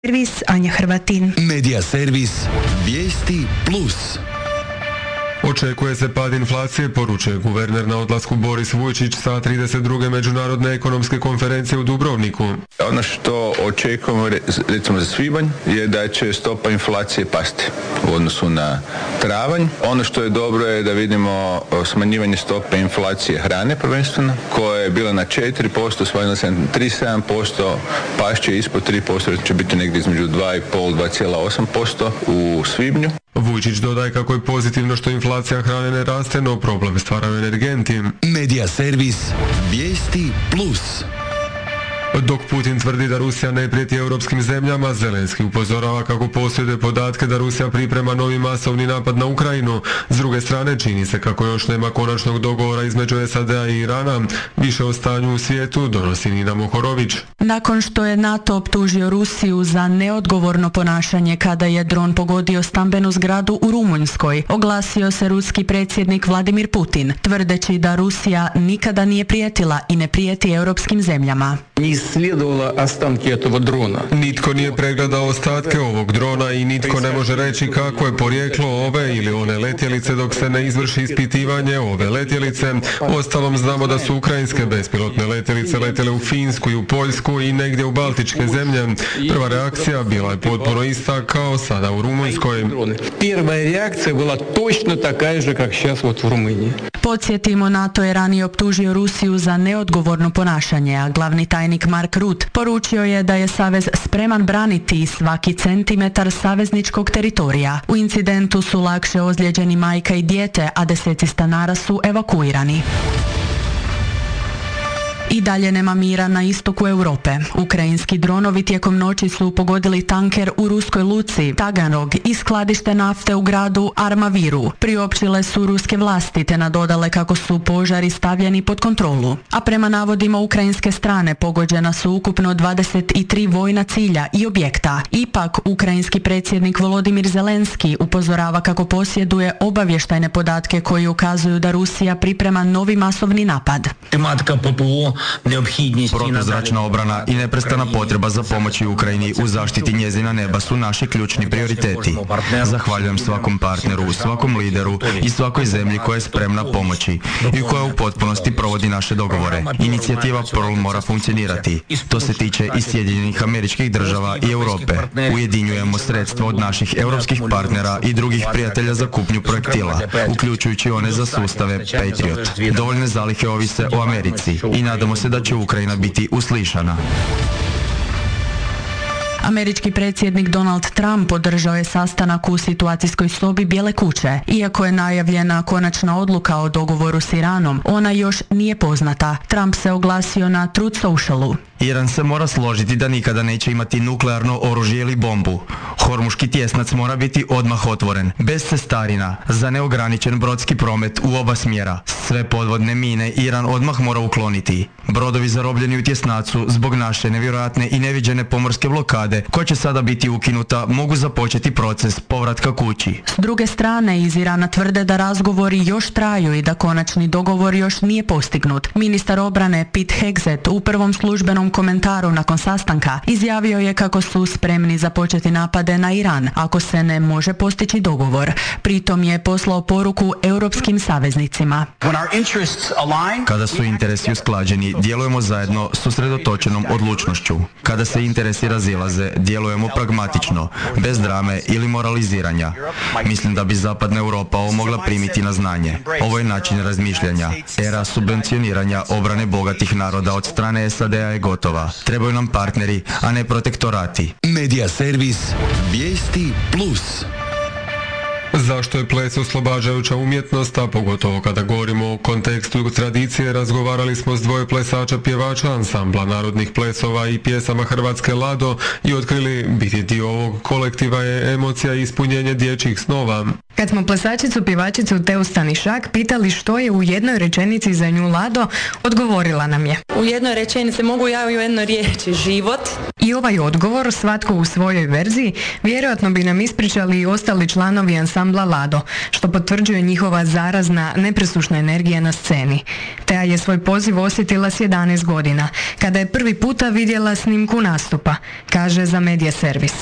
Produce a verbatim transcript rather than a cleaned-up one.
Servis Anja Hrvatin. Medija servis Vijesti Plus. Očekuje se pad inflacije, poručuje guverner na odlasku Boris Vujčić sa trideset druge međunarodne ekonomske konferencije u Dubrovniku. Ono što očekujemo recimo za svibanj je da će stopa inflacije pasti u odnosu na travanj. Ono što je dobro je da vidimo smanjivanje stope inflacije hrane prvenstveno, koja je bila na četiri posto, smanjila se na tri zarez sedam posto, pašće ispod tri posto, će biti negdje između dva zarez pet do dva zarez osam posto u svibnju. Vujčić dodaje kako je pozitivno što inflacija hrane ne raste, no problem stvaraju energenti. Medija servis Vijesti Plus. Dok Putin tvrdi da Rusija ne prijeti europskim zemljama, Zelenski upozorava kako posjeduje podatke da Rusija priprema novi masovni napad na Ukrajinu. S druge strane, čini se kako još nema konačnog dogovora između S A D-a i Irana. Više o stanju u svijetu donosi Nina Mohorović. Nakon što je NATO optužio Rusiju za neodgovorno ponašanje kada je dron pogodio stambenu zgradu u Rumunjskoj, oglasio se ruski predsjednik Vladimir Putin, tvrdeći da Rusija nikada nije prijetila i ne prijeti europskim zemljama. Nitko nije pregledao ostatke ovog drona i nitko ne može reći kako je porijeklo ove ili one letjelice dok se ne izvrši ispitivanje ove letjelice. Ostalom znamo da su ukrajinske bespilotne letjelice letjele u Finsku i u Poljsku i negdje u Baltičke zemlje. Prva reakcija bila je potpuno ista kao sada u Rumunjskoj. Prva reakcija bila točno takaja že kak šas u Rumuniji. Podsjetimo, NATO je ranije optužio Rusiju za neodgovorno ponašanje, a glavni tajnik Mark Rutte poručio je da je savez spreman braniti svaki centimetar savezničkog teritorija. U incidentu su lakše ozlijeđeni majka i dijete, a deseci stanara su evakuirani. I dalje nema mira na istoku Europe. Ukrajinski dronovi tijekom noći su pogodili tanker u ruskoj luci Taganrog i skladište nafte u gradu Armaviru. Priopćile su ruske vlasti te nadodale kako su požari stavljeni pod kontrolu. A prema navodima ukrajinske strane pogođena su ukupno dvadeset tri vojna cilja i objekta. Ipak, ukrajinski predsjednik Volodimir Zelenski upozorava kako posjeduje obavještajne podatke koji ukazuju da Rusija priprema novi masovni napad. Tematika P P O Protuzračna obrana i neprestana potreba za pomoći Ukrajini u zaštiti njezina neba su naši ključni prioriteti. Zahvaljujem svakom partneru, svakom lideru i svakoj zemlji koja je spremna pomoći i koja u potpunosti provodi naše dogovore. Inicijativa Pearl mora funkcionirati. To se tiče i Sjedinjenih Američkih Država i Europe. Ujedinjujemo sredstva od naših europskih partnera i drugih prijatelja za kupnju projektila, uključujući one za sustave Patriot. Dovoljne zalihe ovise o Americi i nadamo se da će Ukrajina biti uslišana. Američki predsjednik Donald Trump održao je sastanak u situacijskoj sobi Bijele kuće. Iako je najavljena konačna odluka o dogovoru s Iranom, ona još nije poznata. Trump se oglasio na Truth Socialu. Iran se mora složiti da nikada neće imati nuklearno oružje ili bombu. Hormuški tjesnac mora biti odmah otvoren, bez cestarina, za neograničen brodski promet u oba smjera. Sve podvodne mine Iran odmah mora ukloniti. Brodovi zarobljeni u tjesnacu zbog naše nevjerojatne i neviđene pomorske blokade, koja će sada biti ukinuta, mogu započeti proces povratka kući. S druge strane, iz Irana tvrde da razgovori još traju i da konačni dogovor još nije postignut. Ministar obrane Pete Hegseth u prvom službenom komentaru nakon sastanka izjavio je kako su spremni započeti napade na Iran ako se ne može postići dogovor. Pritom je poslao poruku europskim saveznicima. Kada su interesi usklađeni, djelujemo zajedno s usredotočenom odlučnošću. Kada se interesi razilaze, djelujemo pragmatično, bez drame ili moraliziranja. Mislim da bi Zapadna Europa ovo mogla primiti na znanje. Ovo je način razmišljanja. Era subvencioniranja obrane bogatih naroda od strane S A D-a je gotova. Trebaju nam partneri, a ne protektorati. Medija servis Vijesti Plus. Zašto je ples oslobađajuća umjetnost, a pogotovo kada govorimo o kontekstu tradicije, razgovarali smo s dvoje plesača pjevača ansambla narodnih plesova i pjesama Hrvatske Lado i otkrili biti dio ovog kolektiva je emocija i ispunjenje dječjih snova. Kad smo plesačicu pjevačicu Teu Stanišak pitali što je u jednoj rečenici za nju Lado, odgovorila nam je: u jednoj rečenici mogu ja u jednoj riječi: život. I ovaj odgovor, svatko u svojoj verziji, vjerojatno bi nam ispričali i ostali članovi ansambla Lado, što potvrđuje njihova zarazna, nepresušna energija na sceni. Tea je svoj poziv osjetila s jedanaest godina, kada je prvi puta vidjela snimku nastupa, kaže za Media Servis.